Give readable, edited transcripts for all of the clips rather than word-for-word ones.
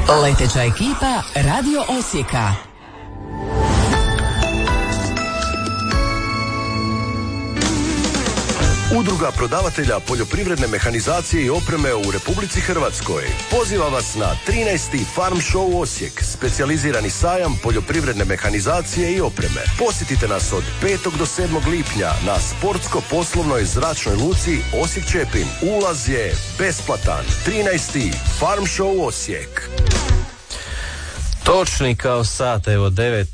Leteća ekipa Radio Osijeka. Udruga prodavatelja poljoprivredne mehanizacije i opreme u Republici Hrvatskoj poziva vas na 13. Farm Show Osijek, specijalizirani sajam poljoprivredne mehanizacije i opreme. Posjetite nas od 5. do 7. lipnja na sportsko-poslovnoj zračnoj luci Osijek Čepin. Ulaz je besplatan. 13. Farm Show Osijek. Točni kao sat, evo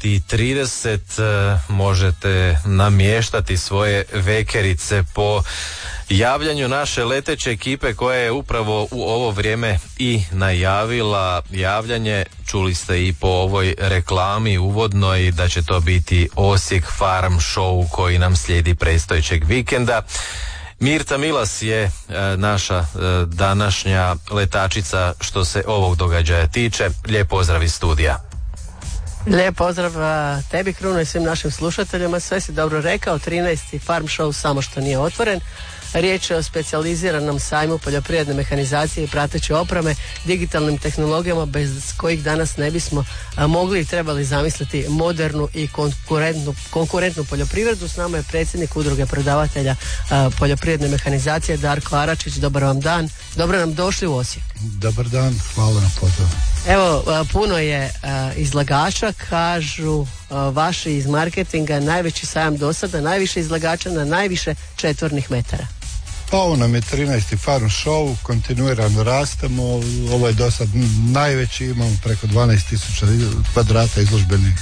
9:30, možete namještati svoje vekerice po javljanju naše leteće ekipe koja je upravo u ovo vrijeme i najavila javljanje. Čuli ste i po ovoj reklami uvodnoj da će to biti Osijek Farm Show koji nam slijedi predstojećeg vikenda. Mirta Milas je naša današnja letačica što se ovog događaja tiče. Lijep pozdrav iz studija. Lijep pozdrav tebi, Kruno, i svim našim slušateljima. Sve si dobro rekao, 13. Farm Show samo što nije otvoren. Riječ je o specijaliziranom sajmu poljoprivredne mehanizacije i prateće opreme, digitalnim tehnologijama bez kojih danas ne bismo mogli i trebali zamisliti modernu i konkurentnu poljoprivredu. S nama je predsjednik Udruge prodavatelja poljoprivredne mehanizacije Darko Aračić. Dobar vam dan, dobro nam došli u Osijek. Dobar dan, hvala na pozivu. Evo, puno je izlagača, kažu vaši iz marketinga, najveći sajam do sada, najviše izlagača na najviše četvornih metara. Pa ovo nam je 13. Farm Show, kontinuirano rastemo, ovo je do sad najveći, imamo preko 12.000 kvadrata izložbenih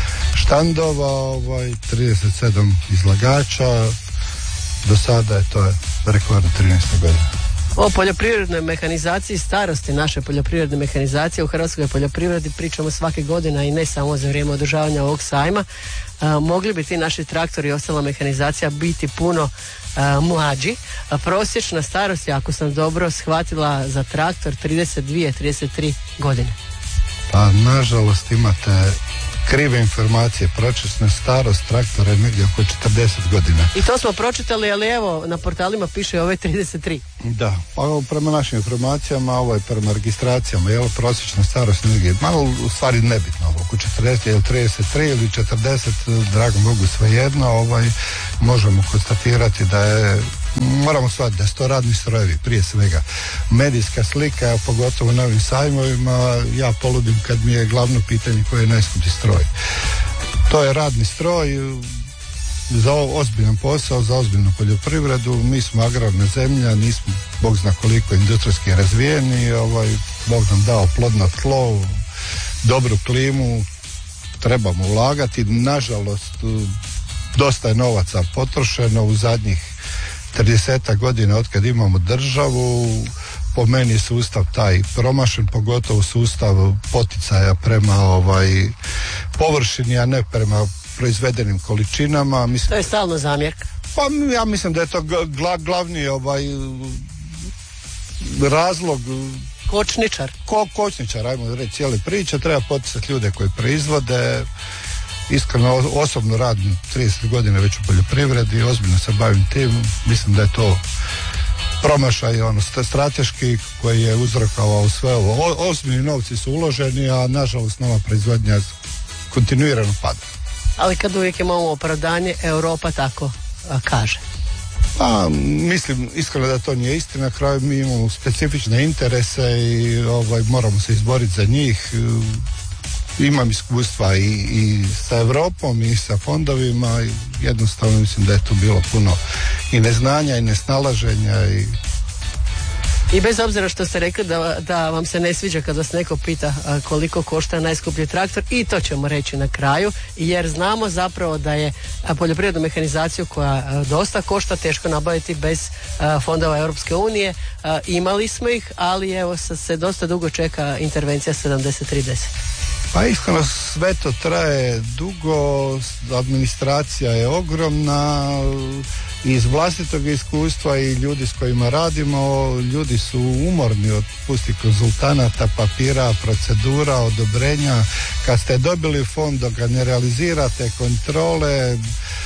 štandova, 37 izlagača, do sada je to rekord 13. godina. O poljoprivrednoj mehanizaciji, starosti naše poljoprivredne mehanizacije u hrvatskoj poljoprivredi pričamo svake godine i ne samo za vrijeme održavanja ovog sajma. Mogli bi ti naši traktori i ostala mehanizacija biti puno mlađi. Prosječna starost je, ako sam dobro shvatila, za traktor 32-33 godine. Pa nažalost imate krive informacije. Prosječna starost traktora je negdje oko 40 godina. I to smo pročitali, ali evo na portalima piše ove 33. Da, pa prema našim informacijama, ovo je prema registracijama, je ovo prosječna starost negdje, malo u stvari nebitno, oko 40 ili 33 ili 40, drago Bogu svejedno, možemo konstatirati da je, moramo shvatiti da su to radni strojevi prije svega. Medijska slika, pogotovo na ovim sajmovima, ja poludim kad mi je glavno pitanje koji je najskuplji stroj. To je radni stroj za ozbiljan posao, za ozbiljnu poljoprivredu. Mi smo agrarna zemlja, nismo Bog zna koliko industrijski razvijeni, Bog nam dao plodno tlo, dobru klimu, trebamo ulagati. Nažalost, dosta je novaca potrošeno u zadnjih 30 godina od kad imamo državu. Po meni je sustav taj promašen, pogotovo sustav poticaja prema površini, a ne prema proizvedenim količinama. Mislim, to je stalno zamjerka. Pa ja mislim da je to glavni razlog. Kočničar. Kočničar, ajmo reći, cijele priče. Treba poticati ljude koji proizvode. Iskreno, osobno radim 30 godina već u poljoprivredi, ozbiljno se bavim tim. Mislim da je to promašaj strateški koji je uzrokovao sve ovo. Ozbiljni novci su uloženi, a nažalost nova proizvodnja kontinuirano pada. Ali kad uvijek imamo opravdanje, Europa tako kaže. Pa, mislim iskreno da to nije istina. Na kraju mi imamo specifične interese i moramo se izboriti za njih. Imam iskustva i sa Europom i sa fondovima i jednostavno mislim da je tu bilo puno i neznanja i nesnalaženja I bez obzira što ste rekli da vam se ne sviđa kad vas neko pita koliko košta najskuplji traktor, i to ćemo reći na kraju, jer znamo zapravo da je poljoprivrednu mehanizaciju koja dosta košta teško nabaviti bez fondova Europske unije. Imali smo ih, ali evo se dosta dugo čeka intervencija 7310. Pa iskreno sve to traje dugo, administracija je ogromna, iz vlastitog iskustva i ljudi s kojima radimo, ljudi su umorni od pustih konzultanata, papira, procedura, odobrenja. Kad ste dobili fond, dok ga ne realizirate, kontrole,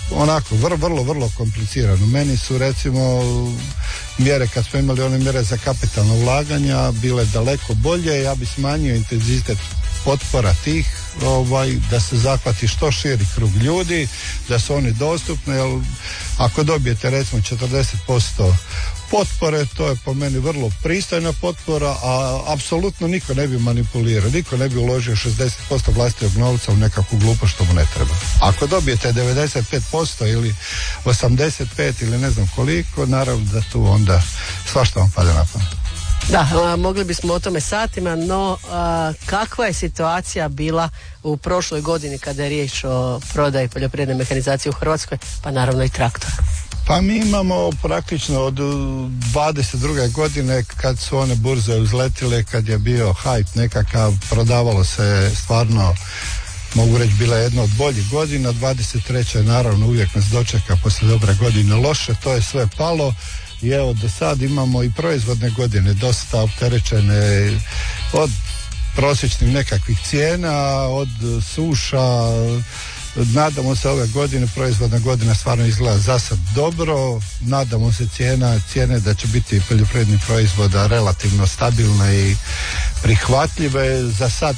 onako vrlo komplicirano. Meni su recimo mjere, kad smo imali one mjere za kapitalna ulaganja, bile daleko bolje. Ja bi smanjio intenzitet potpora tih, da se zahvati što širi krug ljudi, da su oni dostupni, jer ako dobijete recimo 40% potpore, to je po meni vrlo pristojna potpora, a apsolutno niko ne bi manipulirao, niko ne bi uložio 60% vlastitog novca u nekakvu glupost što mu ne treba. Ako dobijete 95% ili 85% ili ne znam koliko, naravno da tu onda svašta vam pada na pamet. Da, mogli bismo o tome satima, no kakva je situacija bila u prošloj godini kada je riječ o prodaji poljoprivredne mehanizacije u Hrvatskoj, pa naravno i traktora? Pa mi imamo praktično od 22. godine kad su one burze uzletile, kad je bio hype nekakav, prodavalo se stvarno, mogu reći, bila je jedna od boljih godina. 23. naravno uvijek nas dočeka poslije dobre godine loše, to je sve palo. I evo, do sad imamo i proizvodne godine dosta opterećene od prosječnih nekakvih cijena, od suša. Nadamo se ove godine, proizvodna godina stvarno izgleda za sad dobro. Nadamo se cijene da će biti poljoprivrednih proizvoda relativno stabilne i prihvatljive. Za sad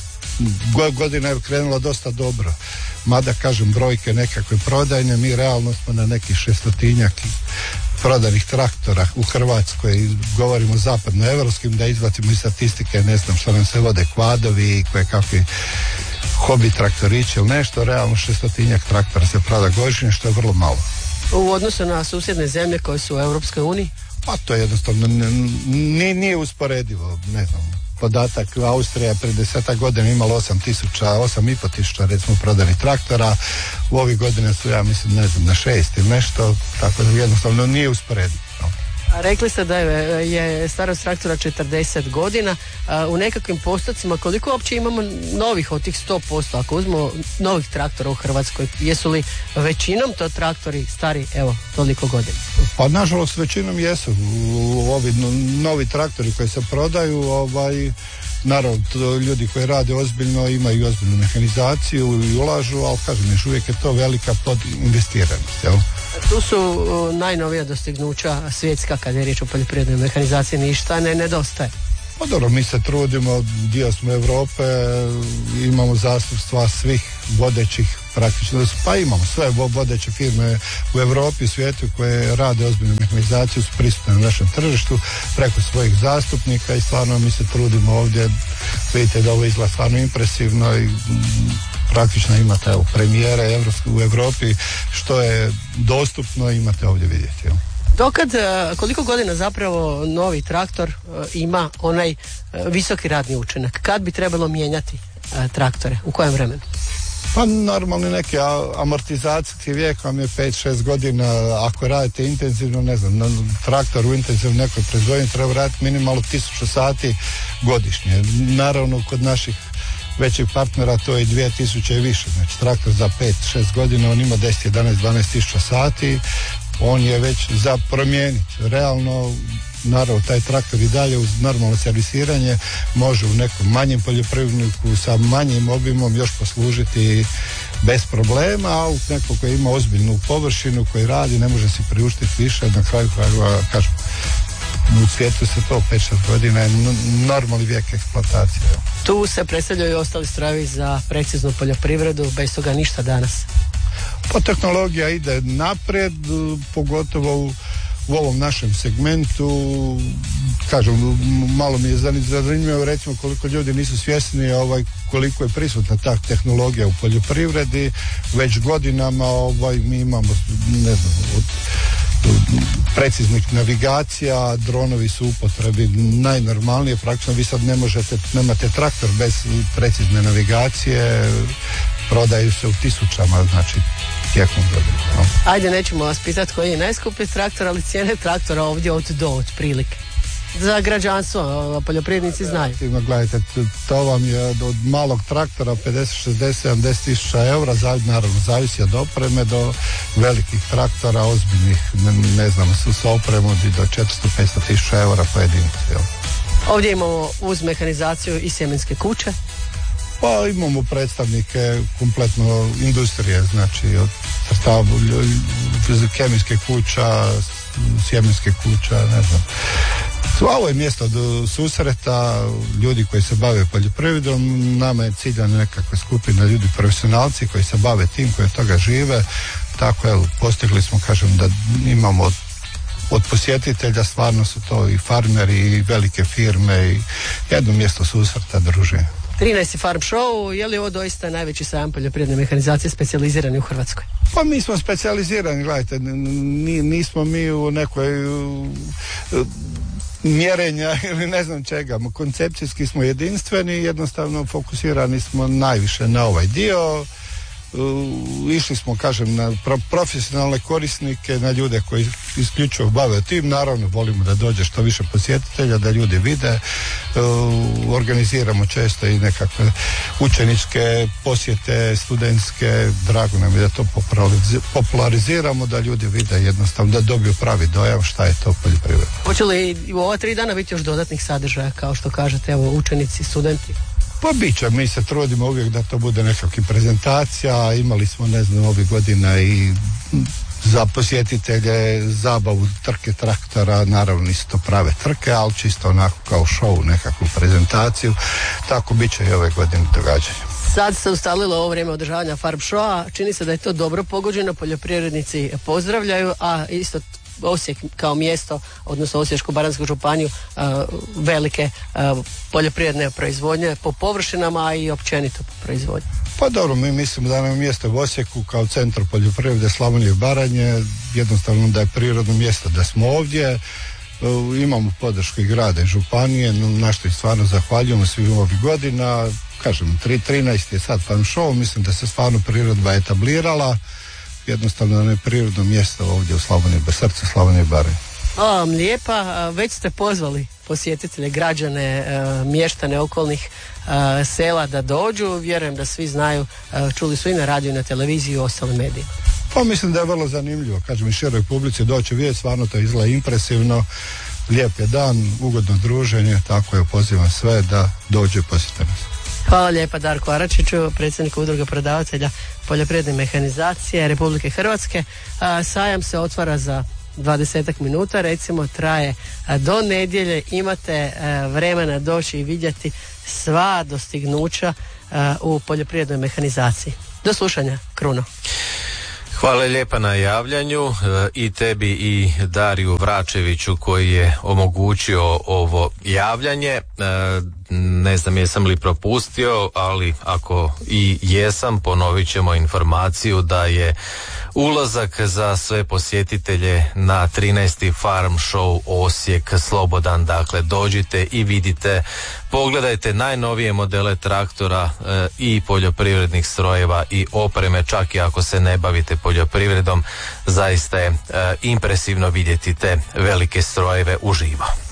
godina je krenula dosta dobro. Mada, kažem, brojke nekakve prodajne, mi realno smo na nekih 600-tinjak prodanih traktora u Hrvatskoj, govorimo zapadnoevropskim, da izbacimo i statistike, ne znam što nam se vode kvadovi i koje kakvi hobi traktorići ili nešto, realno 600-tinjak traktora se proda godišnje, što je vrlo malo. U odnosu na susjedne zemlje koje su u Europskoj uniji? Pa to je jednostavno nije usporedivo, ne znam. Podatak, Austrija prije 10 godina imala 8.500 recimo prodanih traktora, u ovih godine su, ja mislim, ne znam, na 6 ili nešto, tako da jednostavno nije usporedivo. A rekli ste da je starost traktora 40 godina, u nekakvim postocima koliko uopće imamo novih od tih 100%, ako uzmemo novih traktora u Hrvatskoj, jesu li većinom to traktori stari, evo, toliko godina? Pa nažalost većinom jesu. Ovi novi traktori koji se prodaju, naravno ljudi koji rade ozbiljno imaju ozbiljnu mehanizaciju i ulažu, ali kažem, još uvijek je to velika podinvestiranost, jel? Tu su najnovija dostignuća svjetska, kada je riječ o poljoprivrednoj mehanizaciji, ništa ne nedostaje. Pa dobro, mi se trudimo, dio smo Europe, imamo zastupstva svih vodećih praktično, pa imamo sve vodeće firme u Europi i svijetu koje rade ozbiljnu mehanizaciju, su prisutne na našem tržištu preko svojih zastupnika i stvarno mi se trudimo ovdje. Vidite da ovo izgleda stvarno impresivno i praktično imate premijere u Europi, što je dostupno imate ovdje vidjeti. Dokad, koliko godina zapravo novi traktor ima onaj visoki radni učinak? Kad bi trebalo mijenjati traktore? U kojem vremenu? Pa normalno neki amortizacijski vijek vam je 5-6 godina. Ako radite intenzivno, ne znam, traktor u intenzivnoj nekoj proizvodnji treba raditi minimalno 1000 sati godišnje. Naravno kod naših većih partnera to je 2000 i više. Znači traktor za 5-6 godina on ima 10, 11, 12 tisuća sati, on je već za promijeniti. Realno, naravno, taj traktor i dalje uz normalno servisiranje može u nekom manjem poljoprivredniku sa manjim obimom još poslužiti bez problema, a u neko koji ima ozbiljnu površinu, koji radi, ne može si priuštiti više, na kraju krajeva, kažem, u svijetu se to 5-6 godina je normalni vijek eksploatacije. Tu se predstavljaju i ostali strojevi za preciznu poljoprivredu, bez toga ništa danas. Pa tehnologija ide naprijed, pogotovo u ovom našem segmentu. Kažem, malo mi je zanimljivo recimo koliko ljudi nisu svjesni koliko je prisutna ta tehnologija u poljoprivredi. Već godinama mi imamo, ne znam, od preciznih navigacija, dronovi su upotrebi najnormalnije, praktično vi sad nemate traktor bez precizne navigacije, prodaju se u tisućama, znači tijekom godina. Ajde, nećemo vas pitati koji je najskuplji traktor, ali cijene traktora ovdje od do otprilike. Za građanstvo, poljoprivrednici znaju. Gledajte, to vam je od malog traktora 50, 60, 70 tisuća eura, naravno zavisi od opreme, do velikih traktora, ozbiljnih, ne znam, sa opremom do 400-500 tisuća eura po jedinici. Ovdje imamo uz mehanizaciju i sjemenske kuće. Pa imamo predstavnike kompletno industrije, znači od kemijske kuća, sjemenske kuća, ne znam. Ovo je mjesto do susreta ljudi koji se bave poljoprivredom. Nama je ciljana nekakva skupina ljudi profesionalci koji se bave tim, koji od toga žive. Tako evo, postigli smo, kažem, da imamo od posjetitelja stvarno su to i farmeri i velike firme i jedno mjesto susreta, druženja. 13. Farm Show, je li ovo doista najveći sajam poljoprivredne mehanizacije specijalizirani u Hrvatskoj? Pa mi smo specijalizirani, gledajte, nismo mi u nekoj mjerenja ili ne znam čega. Koncepcijski smo jedinstveni, jednostavno fokusirani smo najviše na ovaj dio. Išli smo, kažem, na profesionalne korisnike, na ljude koji isključivo bave tim. Naravno, volimo da dođe što više posjetitelja, da ljudi vide. Organiziramo često i nekakve učeničke posjete, studentske. Drago nam je da to populariziramo, da ljudi vide jednostavno, da dobiju pravi dojam šta je to poljoprivreda. Hoće li u ova 3 dana biti još dodatnih sadržaja, kao što kažete, evo, učenici, studenti? Pa bit će, mi se trudimo uvijek da to bude nekakva prezentacija, imali smo, ne znam, ovih godina i za posjetitelje zabavu trke traktora, naravno nisu to prave trke, ali čisto onako kao show, nekakvu prezentaciju, tako bit će i ove godine događanja. Sad se ustalilo ovo vrijeme održavanja Farm Showa, čini se da je to dobro pogođeno, poljoprivrednici pozdravljaju, a isto Osijek kao mjesto, odnosno Osječko-baranjsku županiju, velike poljoprivredne proizvodnje po površinama, a i općenito po proizvodnji. Pa dobro, mi mislimo da nam je mjesto u Osijeku kao centar poljoprivrede Slavonije i Baranje, jednostavno da je prirodno mjesto da smo ovdje. Imamo podršku i grada i županije, na što ih stvarno zahvaljujemo svih ovih godina. Kažem, 13 je sad Farm Show, mislim da se stvarno prirodba etablirala. Jednostavno nam je prirodno mjesto ovdje u Slavoniji, srcu Slavonije i Baranje. Hvala vam lijepa, već ste pozvali posjetitelje, građane, mještane okolnih sela da dođu, vjerujem da svi znaju, čuli su i na radiju i na televiziji i u ostalim medijima. Pa mislim da je vrlo zanimljivo, kažem, i široj publici doći vidjeti, stvarno to izgleda impresivno, lijep je dan, ugodno druženje, tako je, pozivam sve da dođu i posjete nas. Hvala lijepa Darko Aračiću, predsjednik Udruge prodavatelja poljoprivredne mehanizacije Republike Hrvatske. Sajam se otvara za 20 minuta, recimo traje do nedjelje, imate vremena doći i vidjeti sva dostignuća u poljoprivrednoj mehanizaciji. Do slušanja, Kruno. Hvala lijepa na javljanju i tebi i Dariju Vračeviću koji je omogućio ovo javljanje. Ne znam jesam li propustio, ali ako i jesam, ponovit ćemo informaciju da je ulazak za sve posjetitelje na 13. Farm Show Osijek slobodan. Dakle, dođite i vidite, pogledajte najnovije modele traktora i poljoprivrednih strojeva i opreme, čak i ako se ne bavite poljoprivredom, zaista je impresivno vidjeti te velike strojeve uživo.